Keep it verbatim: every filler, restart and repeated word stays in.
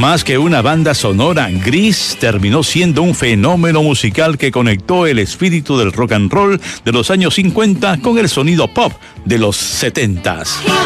Más que una banda sonora, Grease terminó siendo un fenómeno musical que conectó el espíritu del rock and roll de los años cincuenta con el sonido pop de los setentas.